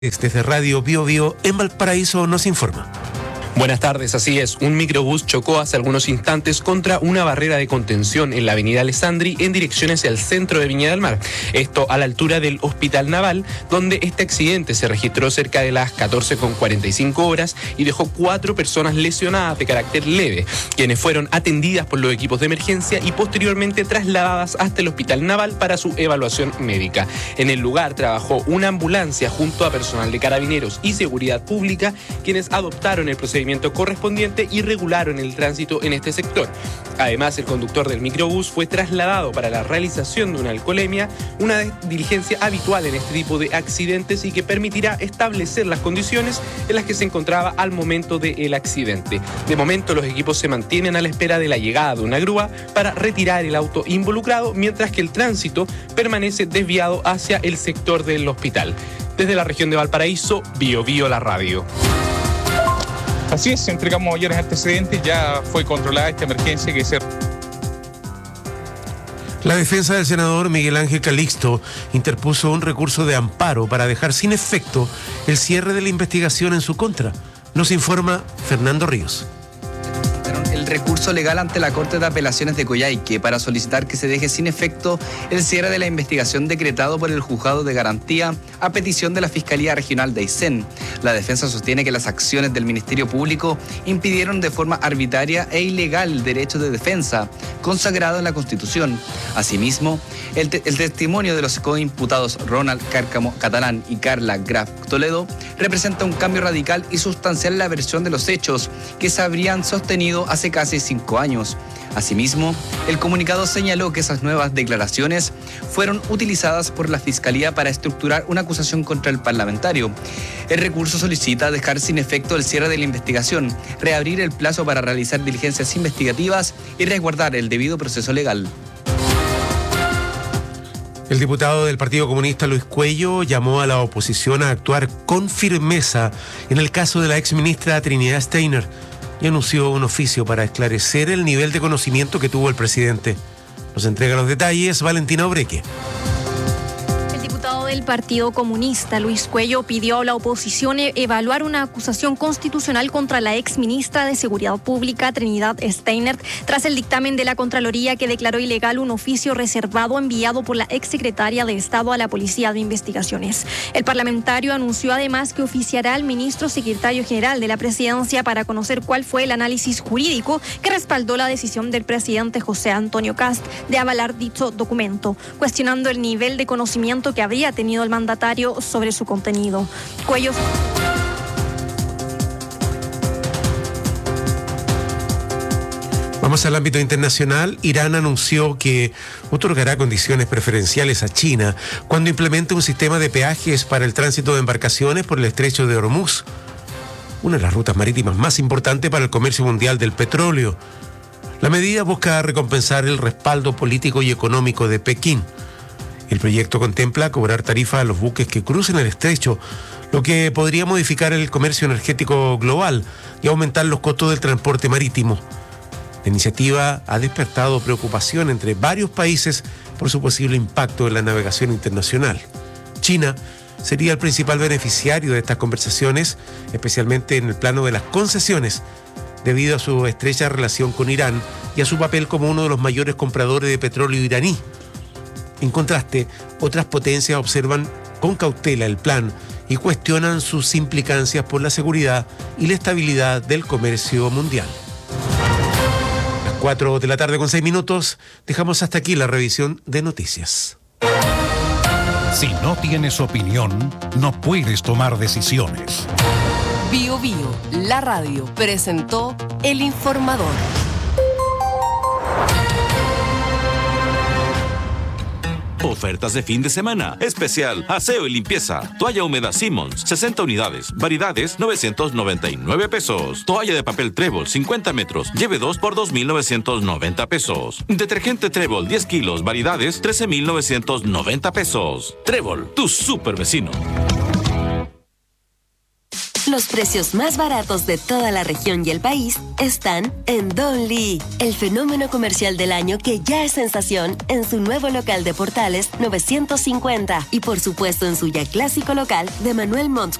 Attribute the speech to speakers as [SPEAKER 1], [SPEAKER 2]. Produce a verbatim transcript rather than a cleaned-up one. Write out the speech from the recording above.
[SPEAKER 1] Desde Radio Bio Bio en Valparaíso nos informa.
[SPEAKER 2] Buenas tardes, así es. Un microbús chocó hace algunos instantes contra una barrera de contención en la avenida Alessandri en dirección hacia el centro de Viña del Mar. Esto a la altura del Hospital Naval, donde este accidente se registró cerca de las catorce con cuarenta y cinco horas y dejó cuatro personas lesionadas de carácter leve, quienes fueron atendidas por los equipos de emergencia y posteriormente trasladadas hasta el Hospital Naval para su evaluación médica. En el lugar trabajó una ambulancia junto a personal de Carabineros y Seguridad Pública, quienes adoptaron el procedimiento correspondiente y regularon el tránsito en este sector. Además, el conductor del microbús fue trasladado para la realización de una alcoholemia, una diligencia habitual en este tipo de accidentes y que permitirá establecer las condiciones en las que se encontraba al momento del accidente. De momento, los equipos se mantienen a la espera de la llegada de una grúa para retirar el auto involucrado, mientras que el tránsito permanece desviado hacia el sector del hospital. Desde la región de Valparaíso, Bio Bio la radio.
[SPEAKER 3] Así es, entregamos mayores antecedentes, ya fue controlada esta emergencia que se...
[SPEAKER 1] La defensa del senador Miguel Ángel Calixto interpuso un recurso de amparo para dejar sin efecto el cierre de la investigación en su contra. Nos informa Fernando Ríos.
[SPEAKER 4] El recurso legal ante la Corte de Apelaciones de Coyhaique para solicitar que se deje sin efecto el cierre de la investigación decretado por el Juzgado de Garantía a petición de la Fiscalía Regional de Aysén. La defensa sostiene que las acciones del Ministerio Público impidieron de forma arbitraria e ilegal el derecho de defensa consagrado en la Constitución. Asimismo, el, te- el testimonio de los coimputados Ronald Cárcamo Catalán y Carla Graf Toledo representa un cambio radical y sustancial en la versión de los hechos que se habrían sostenido hace casi cinco años. Asimismo, el comunicado señaló que esas nuevas declaraciones fueron utilizadas por la Fiscalía para estructurar una acusación contra el parlamentario. El recurso solicita dejar sin efecto el cierre de la investigación, reabrir el plazo para realizar diligencias investigativas y resguardar el debido proceso legal.
[SPEAKER 1] El diputado del Partido Comunista Luis Cuello llamó a la oposición a actuar con firmeza en el caso de la exministra Trinidad Steiner y anunció un oficio para esclarecer el nivel de conocimiento que tuvo el presidente. Nos entrega los detalles Valentina Obreque.
[SPEAKER 5] El Partido Comunista, Luis Cuello, pidió a la oposición evaluar una acusación constitucional contra la exministra de Seguridad Pública, Trinidad Steiner, tras el dictamen de la Contraloría que declaró ilegal un oficio reservado enviado por la exsecretaria de Estado a la Policía de Investigaciones. El parlamentario anunció además que oficiará al ministro secretario general de la Presidencia para conocer cuál fue el análisis jurídico que respaldó la decisión del presidente José Antonio Kast de avalar dicho documento, cuestionando el nivel de conocimiento que habría tenido tenido el mandatario sobre su contenido. Cuello.
[SPEAKER 1] Vamos al ámbito internacional. Irán anunció que otorgará condiciones preferenciales a China cuando implemente un sistema de peajes para el tránsito de embarcaciones por el estrecho de Hormuz, una de las rutas marítimas más importantes para el comercio mundial del petróleo. La medida busca recompensar el respaldo político y económico de Pekín. El proyecto contempla cobrar tarifas a los buques que crucen el estrecho, lo que podría modificar el comercio energético global y aumentar los costos del transporte marítimo. La iniciativa ha despertado preocupación entre varios países por su posible impacto en la navegación internacional. China sería el principal beneficiario de estas conversaciones, especialmente en el plano de las concesiones, debido a su estrecha relación con Irán y a su papel como uno de los mayores compradores de petróleo iraní. En contraste, otras potencias observan con cautela el plan y cuestionan sus implicancias por la seguridad y la estabilidad del comercio mundial. Las cuatro de la tarde con seis minutos, dejamos hasta aquí la revisión de noticias.
[SPEAKER 6] Si no tienes opinión, no puedes tomar decisiones.
[SPEAKER 7] Bio Bio, la radio, presentó El Informador.
[SPEAKER 8] Ofertas de fin de semana. Especial aseo y limpieza. Toalla húmeda Simmons, sesenta unidades. Variedades, novecientos noventa y nueve pesos. Toalla de papel Trébol, cincuenta metros. Lleve dos por dos mil novecientos noventa pesos. Detergente Trébol, diez kilos. Variedades, trece mil novecientos noventa pesos. Trébol, tu super vecino.
[SPEAKER 9] Los precios más baratos de toda la región y el país están en Don Lee, el fenómeno comercial del año que ya es sensación en su nuevo local de Portales novecientos cincuenta y por supuesto en su ya clásico local de Manuel Montt